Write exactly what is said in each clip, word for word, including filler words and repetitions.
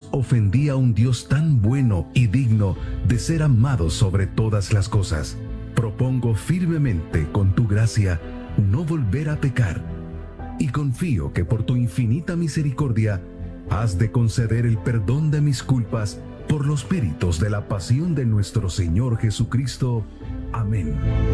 ofendí a un Dios tan bueno y digno de ser amado sobre todas las cosas. Propongo firmemente, con tu gracia, no volver a pecar, y confío que por tu infinita misericordia has de conceder el perdón de mis culpas por los méritos de la pasión de nuestro Señor Jesucristo. Amén.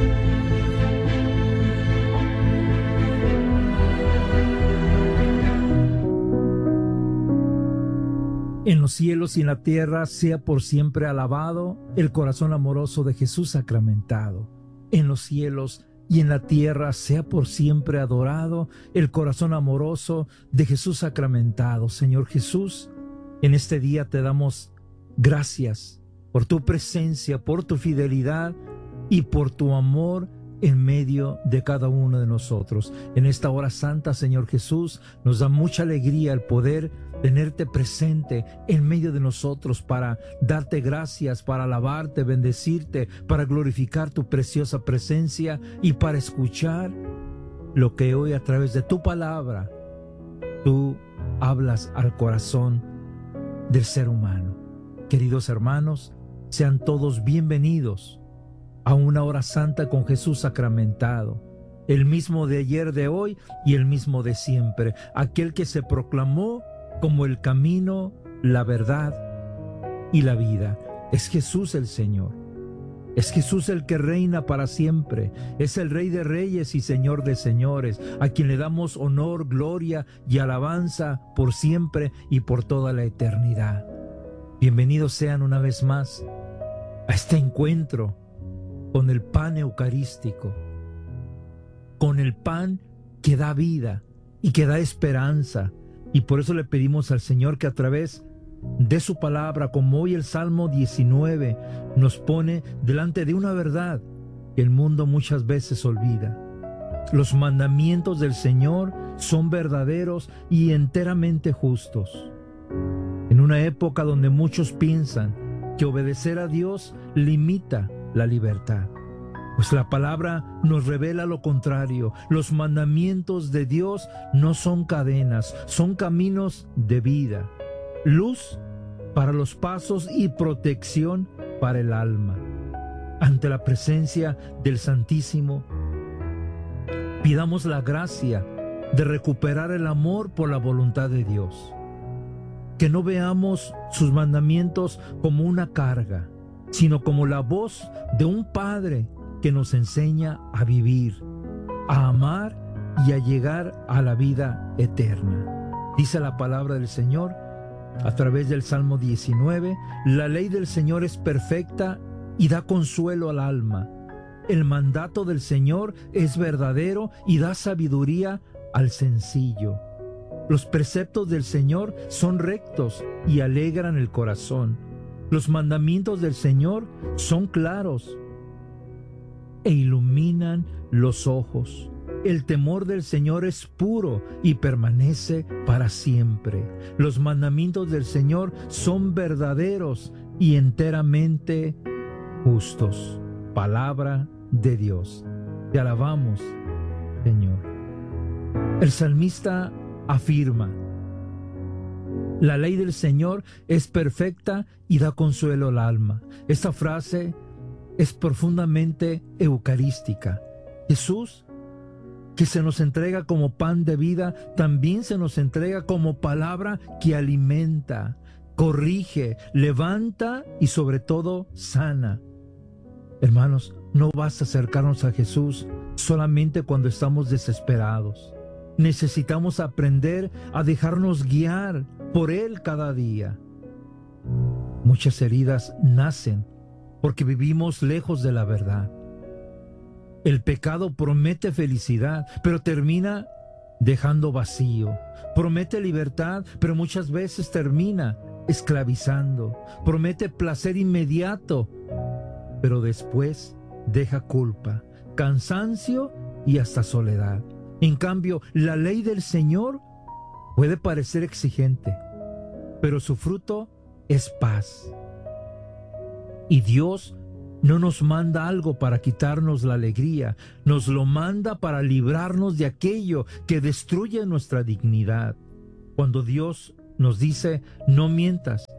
En los cielos y en la tierra sea por siempre alabado el corazón amoroso de Jesús sacramentado. En los cielos y en la tierra sea por siempre adorado el corazón amoroso de Jesús sacramentado. Señor Jesús, en este día te damos gracias por tu presencia, por tu fidelidad y por tu amor en medio de cada uno de nosotros. En esta hora santa, Señor Jesús, nos da mucha alegría el poder tenerte presente en medio de nosotros para darte gracias, para alabarte, bendecirte, para glorificar tu preciosa presencia y para escuchar lo que hoy a través de tu palabra tú hablas al corazón del ser humano. Queridos hermanos, sean todos bienvenidos a una hora santa con Jesús sacramentado, el mismo de ayer, de hoy y el mismo de siempre, aquel que se proclamó como el camino, la verdad y la vida. Es Jesús el Señor, es Jesús el que reina para siempre, es el Rey de Reyes y Señor de Señores, a quien le damos honor, gloria y alabanza por siempre y por toda la eternidad. Bienvenidos sean una vez más a este encuentro con el pan eucarístico, con el pan que da vida y que da esperanza. Y por eso le pedimos al Señor que a través de su palabra, como hoy el Salmo diecinueve nos pone delante de una verdad que el mundo muchas veces olvida. Los mandamientos del Señor son verdaderos y enteramente justos. En una época donde muchos piensan que obedecer a Dios limita la libertad, pues la palabra nos revela lo contrario. Los mandamientos de Dios no son cadenas, son caminos de vida, luz para los pasos y protección para el alma. Ante la presencia del Santísimo, pidamos la gracia de recuperar el amor por la voluntad de Dios. Que no veamos sus mandamientos como una carga, sino como la voz de un Padre que nos enseña a vivir, a amar y a llegar a la vida eterna. Dice la palabra del Señor a través del Salmo diecinueve, la ley del Señor es perfecta y da consuelo al alma. El mandato del Señor es verdadero y da sabiduría al sencillo. Los preceptos del Señor son rectos y alegran el corazón. Los mandamientos del Señor son claros e iluminan los ojos. El temor del Señor es puro y permanece para siempre. Los mandamientos del Señor son verdaderos y enteramente justos. Palabra de Dios. Te alabamos, Señor. El salmista afirma: la ley del Señor es perfecta y da consuelo al alma. Esta frase es profundamente eucarística. Jesús, que se nos entrega como pan de vida, también se nos entrega como palabra que alimenta, corrige, levanta y sobre todo sana. Hermanos, no basta acercarnos a Jesús solamente cuando estamos desesperados. Necesitamos aprender a dejarnos guiar por Él cada día. Muchas heridas nacen porque vivimos lejos de la verdad. El pecado promete felicidad, pero termina dejando vacío. Promete libertad, pero muchas veces termina esclavizando. Promete placer inmediato, pero después deja culpa, cansancio y hasta soledad. En cambio, la ley del Señor puede parecer exigente, pero su fruto es paz. Y Dios no nos manda algo para quitarnos la alegría, nos lo manda para librarnos de aquello que destruye nuestra dignidad. Cuando Dios nos dice, no mientas,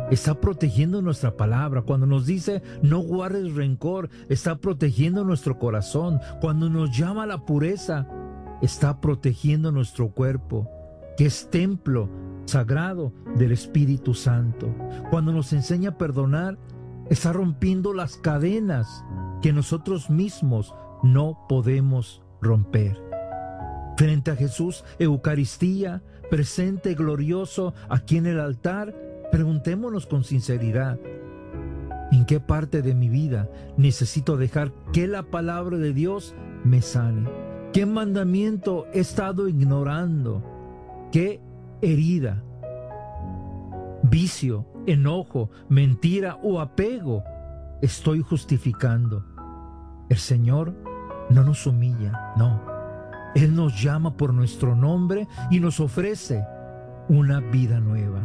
está protegiendo nuestra palabra. Cuando nos dice no guardes rencor, está protegiendo nuestro corazón. Cuando nos llama a la pureza, está protegiendo nuestro cuerpo, que es templo sagrado del Espíritu Santo. Cuando nos enseña a perdonar, está rompiendo las cadenas que nosotros mismos no podemos romper. Frente a Jesús, Eucaristía, presente glorioso aquí en el altar, preguntémonos con sinceridad: ¿en qué parte de mi vida necesito dejar que la palabra de Dios me sane? ¿Qué mandamiento he estado ignorando? ¿Qué herida, vicio, enojo, mentira o apego estoy justificando? El Señor no nos humilla, no. Él nos llama por nuestro nombre y nos ofrece una vida nueva.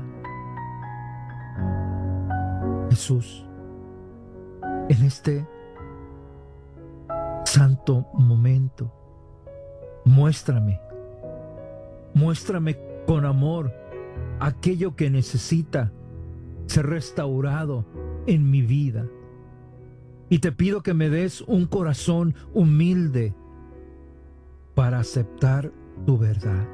Jesús, en este santo momento, muéstrame, muéstrame con amor aquello que necesita ser restaurado en mi vida. Y te pido que me des un corazón humilde para aceptar tu verdad.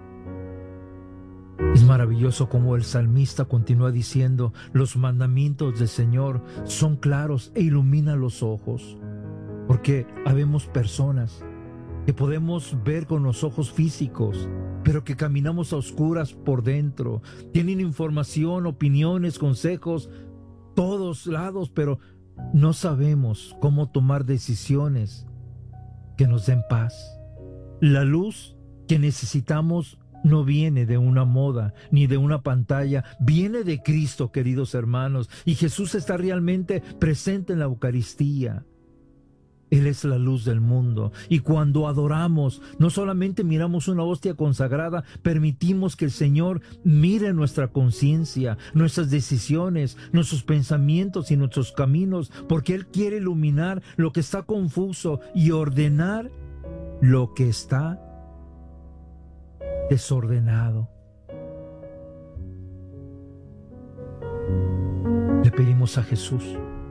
Es maravilloso como el salmista continúa diciendo: los mandamientos del Señor son claros e iluminan los ojos. Porque habemos personas que podemos ver con los ojos físicos, pero que caminamos a oscuras por dentro. Tienen información, opiniones, consejos, todos lados, pero no sabemos cómo tomar decisiones que nos den paz. La luz que necesitamos no viene de una moda ni de una pantalla, viene de Cristo, queridos hermanos, y Jesús está realmente presente en la Eucaristía. Él es la luz del mundo, y cuando adoramos, no solamente miramos una hostia consagrada, permitimos que el Señor mire nuestra conciencia, nuestras decisiones, nuestros pensamientos y nuestros caminos, porque Él quiere iluminar lo que está confuso y ordenar lo que está desordenado. Le pedimos a Jesús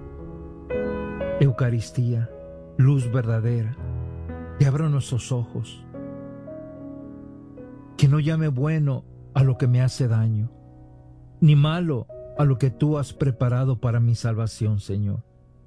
Eucaristía, luz verdadera, que abra nuestros ojos, que no llame bueno a lo que me hace daño, ni malo a lo que tú has preparado para mi salvación, Señor.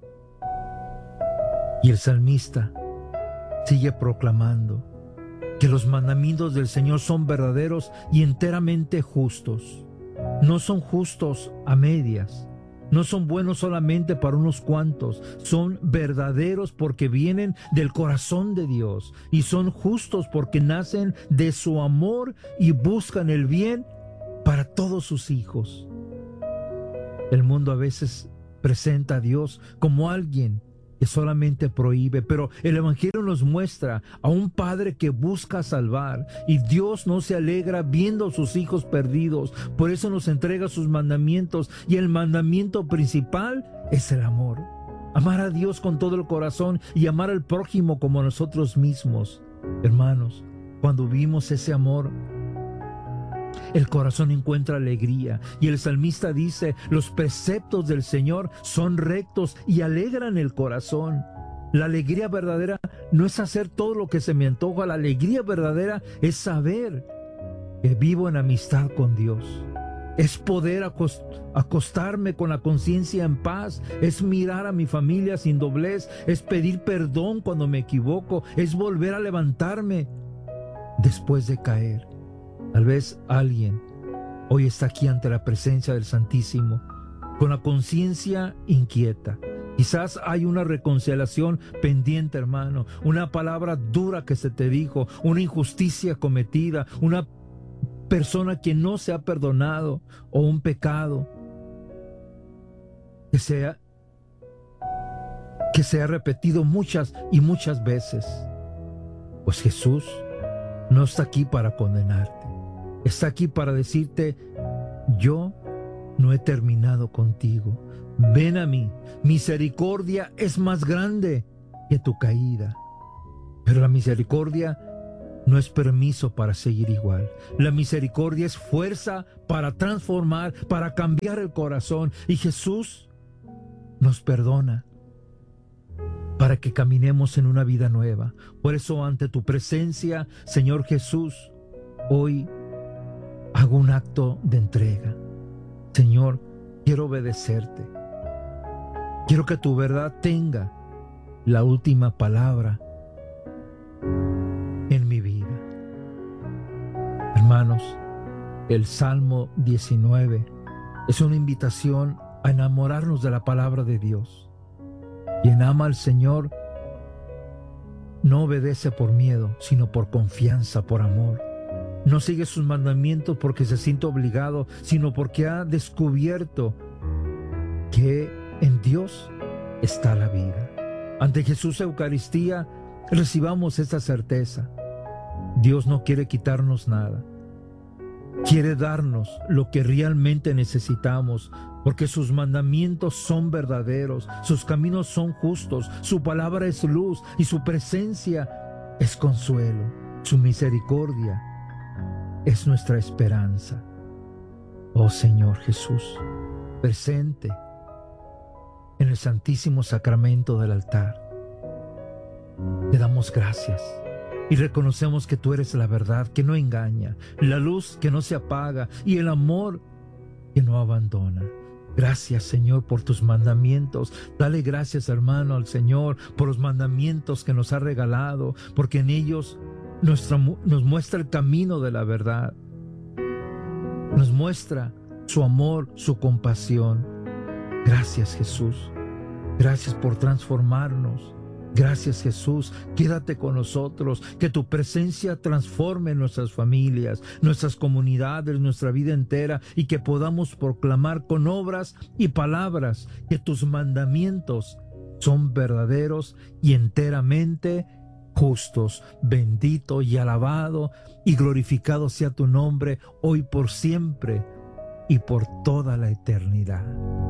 Y el salmista sigue proclamando que los mandamientos del Señor son verdaderos y enteramente justos. No son justos a medias, no son buenos solamente para unos cuantos, son verdaderos porque vienen del corazón de Dios, y son justos porque nacen de su amor y buscan el bien para todos sus hijos. El mundo a veces presenta a Dios como alguien que solamente prohíbe, pero el Evangelio nos muestra a un Padre que busca salvar, y Dios no se alegra viendo a sus hijos perdidos. Por eso nos entrega sus mandamientos, y el mandamiento principal es el amor. Amar a Dios con todo el corazón y amar al prójimo como a nosotros mismos. Hermanos, cuando vimos ese amor, el corazón encuentra alegría, y el salmista dice: los preceptos del Señor son rectos y alegran el corazón. La alegría verdadera no es hacer todo lo que se me antoja. La alegría verdadera es saber que vivo en amistad con Dios. Es poder acost- acostarme con la conciencia en paz. Es mirar a mi familia sin doblez. Es pedir perdón cuando me equivoco. Es volver a levantarme después de caer. Tal vez alguien hoy está aquí ante la presencia del Santísimo con la conciencia inquieta. Quizás hay una reconciliación pendiente, hermano, una palabra dura que se te dijo, una injusticia cometida, una persona que no se ha perdonado, o un pecado que sea que se ha repetido muchas y muchas veces. Pues Jesús no está aquí para condenarte. Está aquí para decirte: yo no he terminado contigo. Ven a mí. Misericordia es más grande que tu caída. Pero la misericordia no es permiso para seguir igual. La misericordia es fuerza para transformar, para cambiar el corazón. Y Jesús nos perdona para que caminemos en una vida nueva. Por eso, ante tu presencia, Señor Jesús, hoy hago un acto de entrega. Señor, quiero obedecerte. Quiero que tu verdad tenga la última palabra en mi vida. Hermanos, el Salmo diecinueve es una invitación a enamorarnos de la palabra de Dios. Quien ama al Señor no obedece por miedo, sino por confianza, por amor. No sigue sus mandamientos porque se siente obligado, sino porque ha descubierto que en Dios está la vida. Ante Jesús Eucaristía, recibamos esta certeza. Dios no quiere quitarnos nada. Quiere darnos lo que realmente necesitamos, porque sus mandamientos son verdaderos, sus caminos son justos, su palabra es luz y su presencia es consuelo. Su misericordia es nuestra esperanza. Oh Señor Jesús, presente en el Santísimo Sacramento del altar, te damos gracias y reconocemos que tú eres la verdad que no engaña, la luz que no se apaga y el amor que no abandona. Gracias, Señor, por tus mandamientos. Dale gracias, hermano, al Señor por los mandamientos que nos ha regalado, porque en ellos nuestra, nos muestra el camino de la verdad. Nos muestra su amor, su compasión. Gracias, Jesús. Gracias por transformarnos. Gracias, Jesús. Quédate con nosotros. Que tu presencia transforme nuestras familias, nuestras comunidades, nuestra vida entera, y que podamos proclamar con obras y palabras que tus mandamientos son verdaderos y enteramente justos. Bendito y alabado y glorificado sea tu nombre, hoy por siempre y por toda la eternidad.